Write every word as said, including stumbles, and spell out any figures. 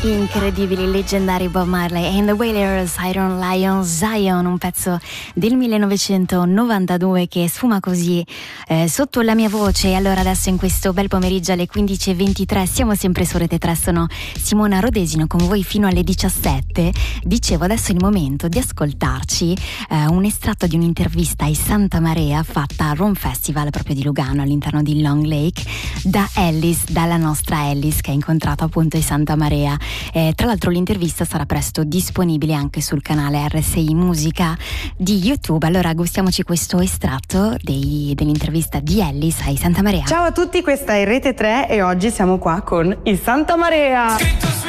Incredibili, leggendari Bob Marley and the Wailers, Iron Lion Zion, un pezzo del millenovecentonovantadue che sfuma così eh, sotto la mia voce. E allora adesso in questo bel pomeriggio alle quindici e ventitré siamo sempre su Rete tre, sono Simona Rodesino con voi fino alle diciassette. Dicevo, adesso è il momento di ascoltarci eh, un estratto di un'intervista ai Santa Marea fatta al Rom Festival proprio di Lugano all'interno di Long Lake da Ellis, dalla nostra Ellis che ha incontrato appunto i Santa Marea. Eh, tra l'altro l'intervista sarà presto disponibile anche sul canale R S I Musica di YouTube. Allora gustiamoci questo estratto dei, dell'intervista di Ellis ai Santa Marea. Ciao a tutti, questa è Rete tre e oggi siamo qua con i Santa Marea.